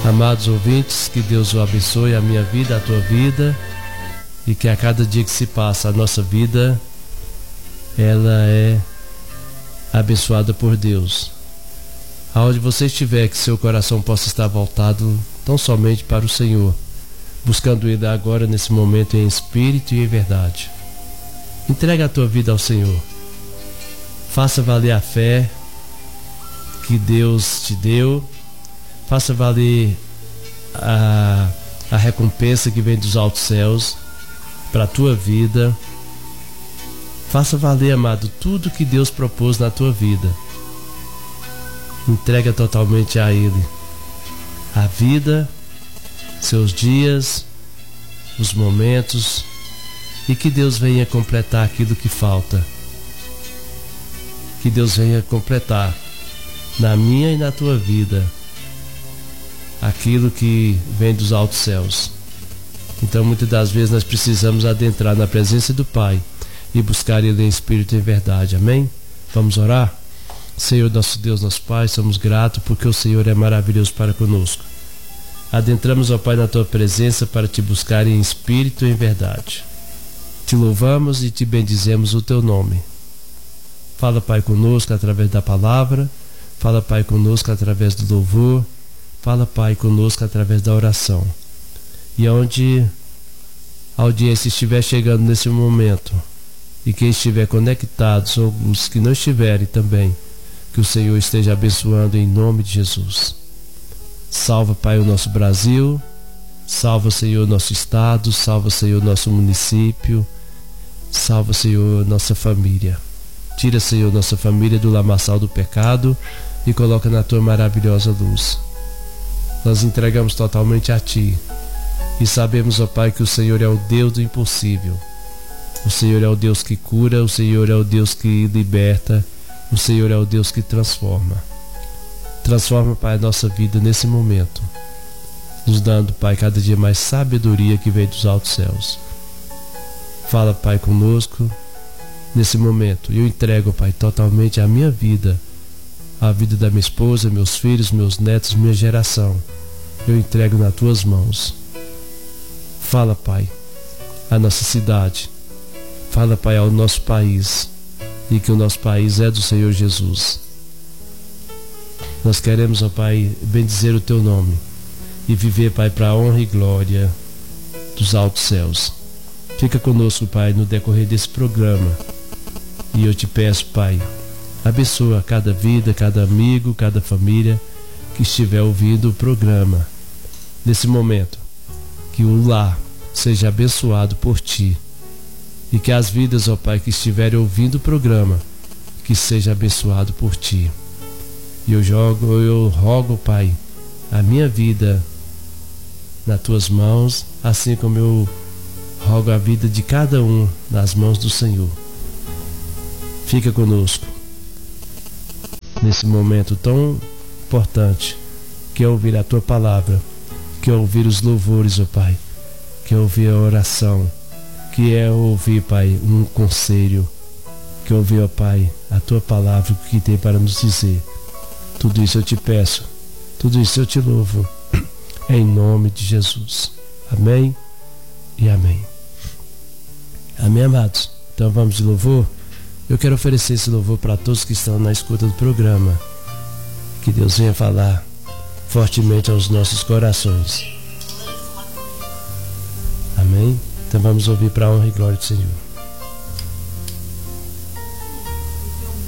Amados ouvintes, que Deus o abençoe, a minha vida, a tua vida, e que a cada dia que se passa a nossa vida, ela é abençoada por Deus. Aonde você estiver, que seu coração possa estar voltado tão somente para o Senhor, buscando Ele agora nesse momento em espírito e em verdade. Entrega a tua vida ao Senhor. Faça valer a fé que Deus te deu. Faça valer a recompensa que vem dos altos céus para a tua vida. Faça valer, amado, tudo que Deus propôs na tua vida. Entrega totalmente a Ele a vida, seus dias, os momentos, e que Deus venha completar aquilo que falta. Que Deus venha completar na minha e na tua vida aquilo que vem dos altos céus. Então, muitas das vezes nós precisamos adentrar na presença do Pai e buscar Ele em espírito e em verdade. Amém? Vamos orar? Senhor, nosso Deus, nosso Pai, somos gratos porque o Senhor é maravilhoso para conosco. Adentramos, ó Pai, na tua presença para te buscar em espírito e em verdade. Te louvamos e te bendizemos o teu nome. Fala, Pai, conosco através da palavra. Fala, Pai, conosco através do louvor. Fala, Pai, conosco através da oração. E onde a audiência estiver chegando nesse momento, e quem estiver conectado, ou os que não estiverem também, que o Senhor esteja abençoando em nome de Jesus. Salva, Pai, o nosso Brasil. Salva, Senhor, nosso estado. Salva, Senhor, nosso município. Salva, Senhor, nossa família. Tira, Senhor, nossa família do lamaçal do pecado e coloca na tua maravilhosa luz. Nós entregamos totalmente a Ti e sabemos, ó Pai, que o Senhor é o Deus do impossível. O Senhor é o Deus que cura, o Senhor é o Deus que liberta, o Senhor é o Deus que transforma. Transforma, Pai, a nossa vida nesse momento, nos dando, Pai, cada dia mais sabedoria que vem dos altos céus. Fala, Pai, conosco nesse momento. Eu entrego, Pai, totalmente a minha vida, a vida da minha esposa, meus filhos, meus netos, minha geração. Eu entrego nas tuas mãos. Fala, Pai, a nossa cidade. Fala, Pai, ao nosso país. E que o nosso país é do Senhor Jesus. Nós queremos, ó Pai, bendizer o teu nome e viver, Pai, para a honra e glória dos altos céus. Fica conosco, Pai, no decorrer desse programa. E eu te peço, Pai, abençoa cada vida, cada amigo, cada família que estiver ouvindo o programa. Nesse momento, que o lar seja abençoado por Ti. E que as vidas, ó Pai, que estiverem ouvindo o programa, que seja abençoado por Ti. E eu rogo, Pai, a minha vida nas Tuas mãos, assim como eu rogo a vida de cada um nas mãos do Senhor. Fica conosco nesse momento tão importante, que é ouvir a Tua palavra, que é ouvir os louvores, ó Pai, que é ouvir a oração, que é ouvir, Pai, um conselho, que é ouvir, ó Pai, a Tua palavra, o que tem para nos dizer. Tudo isso eu te peço, tudo isso eu te louvo, em nome de Jesus. Amém e amém. Amém, amados? Então vamos de louvor. Eu quero oferecer esse louvor para todos que estão na escuta do programa. Que Deus venha falar fortemente aos nossos corações. Amém? Então vamos ouvir para a honra e glória do Senhor.